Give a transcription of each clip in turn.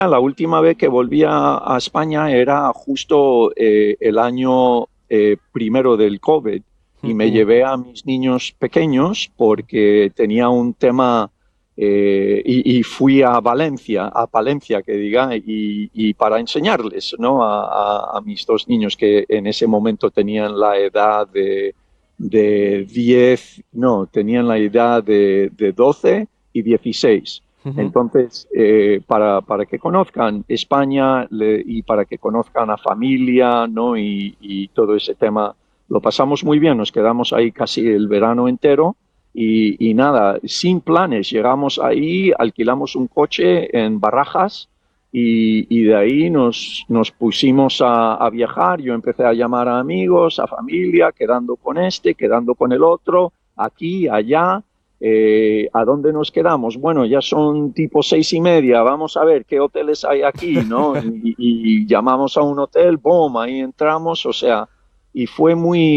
La última vez que volví a España era justo el año primero del COVID y me llevé a mis niños pequeños porque tenía un tema y fui a Palencia, que diga, y para enseñarles, ¿no? A mis dos niños que en ese momento tenían la edad de 10, no, tenían la edad de 12 y 16. Entonces, para que conozcan España y para que conozcan a familia, ¿no? Y todo ese tema, lo pasamos muy bien, nos quedamos ahí casi el verano entero y nada, sin planes, llegamos ahí, alquilamos un coche en Barajas y de ahí nos pusimos a viajar. Yo empecé a llamar a amigos, a familia, quedando con este, quedando con el otro, aquí, allá. ¿A dónde nos quedamos? Bueno, ya son tipo 6:30, vamos a ver qué hoteles hay aquí, ¿no? Y llamamos a un hotel, boom, ahí entramos, o sea, y fue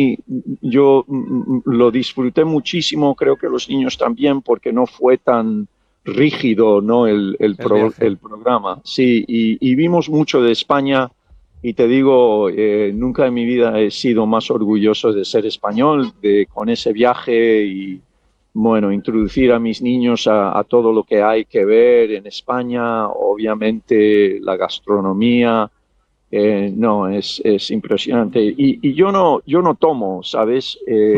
yo lo disfruté muchísimo, creo que los niños también, porque no fue tan rígido, ¿no? El programa, sí, y vimos mucho de España. Y te digo, nunca en mi vida he sido más orgulloso de ser español, con ese viaje y, bueno, introducir a mis niños a todo lo que hay que ver en España, obviamente la gastronomía, no, es impresionante. Y yo no tomo, ¿sabes?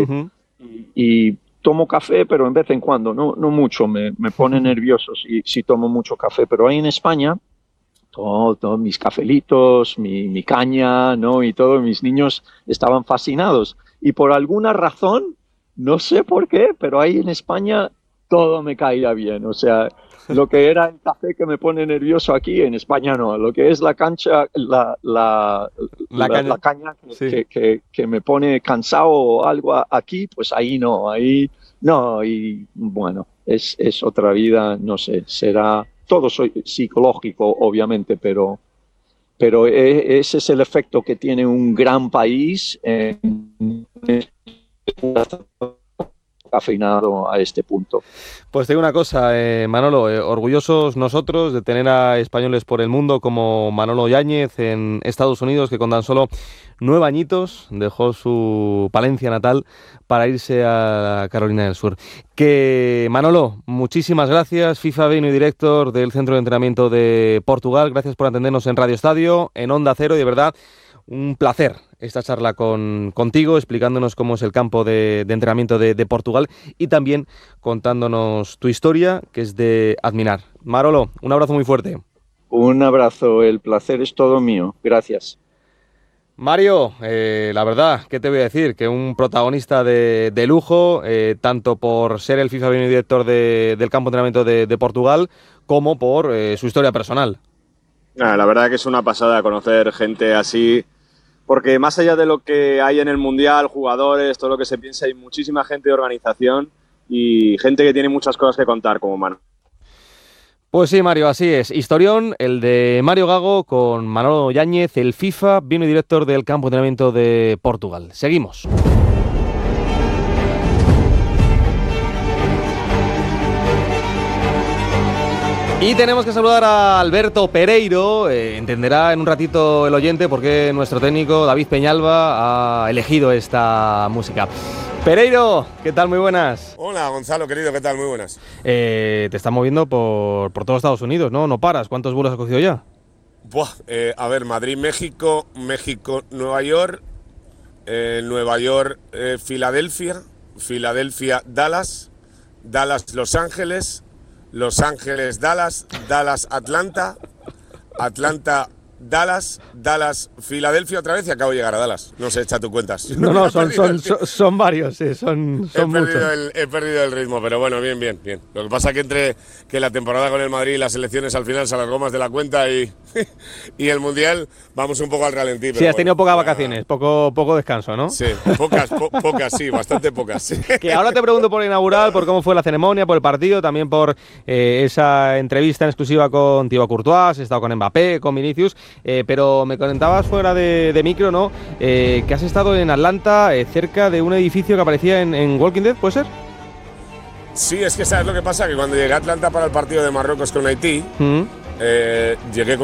Y tomo café, pero en vez en cuando, no mucho, me pone nervioso si tomo mucho café, pero ahí en España, todos mis cafelitos, mi caña, ¿no? Y todos mis niños estaban fascinados. Y por alguna razón, no sé por qué, pero ahí en España todo me caía bien. O sea, lo que era el café que me pone nervioso aquí, en España no. Lo que es la cancha, la caña que me pone cansado o algo aquí, pues ahí no. Ahí no. Y bueno, es otra vida, no sé, será todo psicológico, obviamente, pero ese es el efecto que tiene un gran país cafeinado a este punto. Pues te digo una cosa, Manolo, orgullosos nosotros de tener a españoles por el mundo como Manolo Yáñez en Estados Unidos, que con tan solo 9 añitos dejó su Palencia natal para irse a Carolina del Sur. Que Manolo, muchísimas gracias, FIFA Venue Director del Centro de Entrenamiento de Portugal, gracias por atendernos en Radio Estadio, en Onda Cero, y de verdad un placer esta charla contigo, explicándonos cómo es el campo de entrenamiento de Portugal y también contándonos tu historia, que es de admirar. Manolo, un abrazo muy fuerte. Un abrazo, el placer es todo mío. Gracias. Mario, la verdad, ¿qué te voy a decir? Que un protagonista de lujo, tanto por ser el FIFA Venue Director del campo de entrenamiento de Portugal, como por su historia personal. La verdad que es una pasada conocer gente así, porque más allá de lo que hay en el Mundial, jugadores, todo lo que se piensa, hay muchísima gente de organización y gente que tiene muchas cosas que contar como Manu. Pues sí, Mario, así es. Historión, el de Mario Gago con Manolo Yáñez, el FIFA Venue Director del campo de entrenamiento de Portugal. Seguimos. Y tenemos que saludar a Alberto Pereiro. Entenderá en un ratito el oyente por qué nuestro técnico David Peñalba ha elegido esta música. Pereiro, ¿qué tal? Muy buenas. Hola, Gonzalo, querido, ¿qué tal? Muy buenas. Te estás moviendo por todo Estados Unidos, ¿no? No paras. ¿Cuántos vuelos has cogido ya? A ver, Madrid, México, Nueva York, Nueva York, Filadelfia, Dallas, Los Ángeles, Los Ángeles, Dallas, Atlanta, Dallas, Filadelfia otra vez y acabo de llegar a Dallas. No sé, echa tus cuentas. No, son varios, sí, son muchos. He perdido el ritmo, pero bueno, bien. Lo que pasa es que la temporada con el Madrid y las elecciones al final se alargó más de la cuenta y el Mundial vamos un poco al ralentí. Sí, has tenido pocas vacaciones, poco descanso, ¿no? Sí, pocas, sí, bastante pocas. Sí. Que ahora te pregunto por el inaugural, por cómo fue la ceremonia, por el partido, también por esa entrevista en exclusiva con Thibaut Courtois, he estado con Mbappé, con Vinicius. Pero me comentabas fuera de micro, ¿no? Que has estado en Atlanta, cerca de un edificio que aparecía en Walking Dead, ¿puede ser? Sí, es que sabes lo que pasa, que cuando llegué a Atlanta para el partido de Marruecos con Haití, llegué con